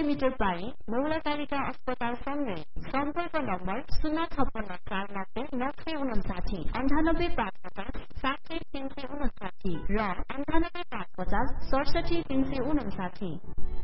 Millimetre पानी मौलाकालिका अस्पताल सँगै सम्पर्क नम्बर 056499059 9855070359 र 9855676359।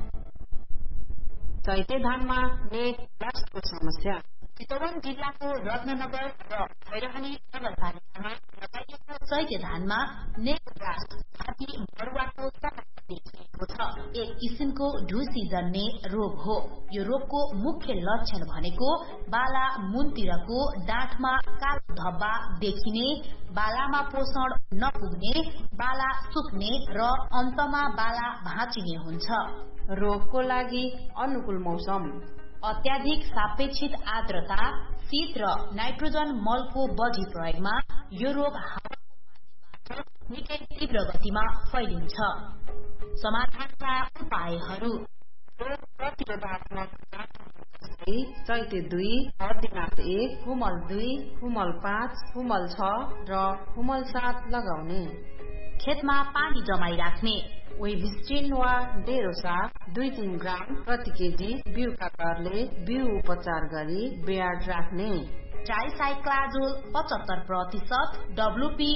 चैते धानमा नेक ब्लास्टको समस्या। चितवन जिल्लाको रत्ननगर र भैरहनी नगरपालिकामा लगाइएको चैते धानमा नेक ब्लास्ट हात्ती बरुवाको समस्या देखिएको छ। एक किसिमको ढुसी जन्ने रोग हो। यो रोगको मुख्य लक्षण भनेको बाला मुनतिरको डाँठमा कालो धब्बा देखिने, बालामा पोषण नपुग्ने, बाला सुक्ने र अन्तमा बाला भाँचिने हुन्छ। रोगको लागि अनुकूल मौसम, अत्याधिक सापेक्षित आर्द्रता, शीत र नाइट्रोजन मलको बढी प्रयोगमा यो रोग हावाको माध्यमबाट निकै तीव्र गतिमा फैलिन्छ। समाधानका उपायहरू: रोग प्रतिरोधात्मक चैते 2, हर्दिनाथ 1, हुमल 2, हुमल 5, हुमल 6 र हुमल 7 लगाउने। खेतमा पानी जमाई राख्ने। वेभिस्टिन वा डेरोसा 2-3 ग्राम प्रति केजी बिउका दरले बिउ उपचार गरी बेयाड राख्ने। ट्राइसाइक्लाजोल 75%, WP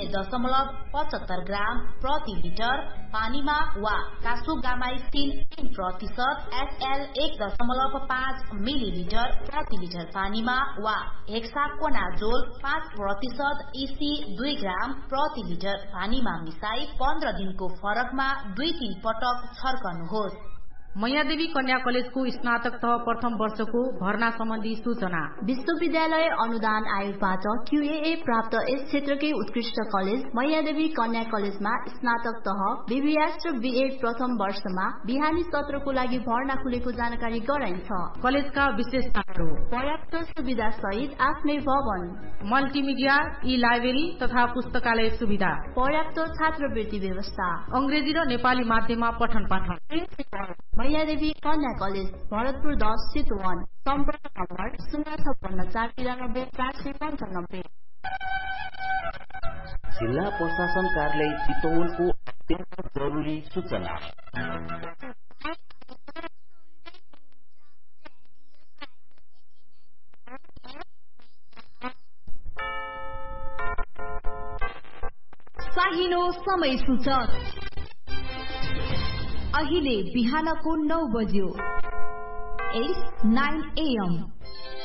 0.75 ग्राम प्रति लिटर पानीमा वा कासोगामाइसिन 3%, SL 1.5 मिलिलिटर प्रति लिटर पानीमा वा हेक्साकोनाजोल 5%, EC 2 ग्राम प्रति लिटर पानीमा मिसाई 15 दिनको फरकमा 2-3 पटक छर्कनुहोस्। मैयादेवी कन्या कलेजको स्नातक तह प्रथम वर्षको भर्ना सम्बन्धी सूचना। विश्वविद्यालय अनुदान आयोगबाट QAA प्राप्त यस क्षेत्रकै उत्कृष्ट कलेज मैयादेवी कन्या कलेजमा स्नातक तह BBS र BEd प्रथम वर्षमा बिहानी सत्रको लागि भर्ना खुलेको जानकारी गराइन्छ। कलेजका विशेषताहरू: पर्याप्त सुविधा सहित आफ्नै भवन, मल्टिमिडिया, ई-लाइब्रेरी तथा पुस्तकालय सुविधा, पर्याप्त छात्रवृत्ति व्यवस्था, अंग्रेजी र नेपाली माध्यममा पठन पाठन। मैयादेवी कन्या कलेज भरतपुर 10 चितवन। सम्पर्क नम्बर 056499495। जिल्ला प्रशासन कार्यालय चितवनको अत्यन्त जरुरी सूचना। साहिनो समय सूचक अहिले बिहानको 9 बज्यो। 9 AM।